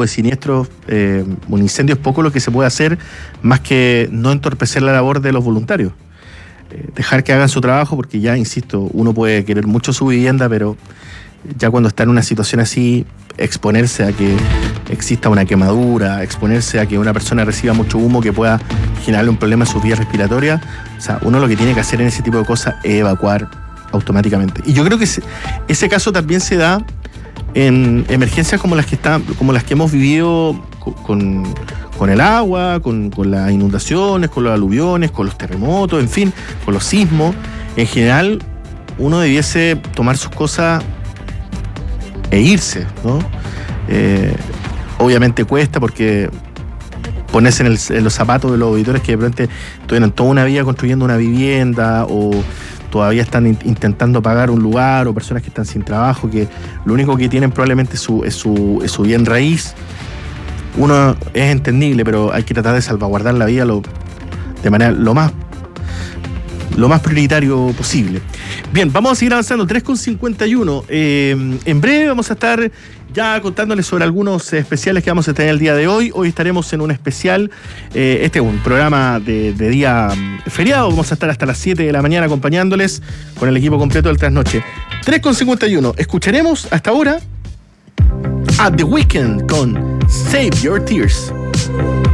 de siniestros, un incendio es poco lo que se puede hacer, más que no entorpecer la labor de los voluntarios. Dejar que hagan su trabajo, porque ya, insisto, uno puede querer mucho su vivienda, pero ya cuando está en una situación así, exponerse a que exista una quemadura, exponerse a que una persona reciba mucho humo que pueda generarle un problema en sus vías respiratorias, o sea, uno lo que tiene que hacer en ese tipo de cosas es evacuar automáticamente. Y yo creo que ese caso también se da en emergencias como las que hemos vivido con el agua, con las inundaciones, con los aluviones, con los terremotos, en fin, con los sismos. En general, uno debiese tomar sus cosas e irse, ¿no? Obviamente cuesta, porque ponerse en los zapatos de los auditores que de pronto tuvieron toda una vida construyendo una vivienda, o todavía están intentando pagar un lugar, o personas que están sin trabajo, que lo único que tienen probablemente es su bien raíz. Uno es entendible, pero hay que tratar de salvaguardar la vida de manera lo más prioritario posible. Bien, vamos a seguir avanzando, 3:51. En breve vamos a estar ya contándoles sobre algunos especiales que vamos a tener el día de hoy. Hoy estaremos en un especial, este es un programa de día feriado, vamos a estar hasta las 7 de la mañana acompañándoles con el equipo completo del Trasnoche. 3:51, escucharemos hasta ahora a The Weeknd con Save Your Tears.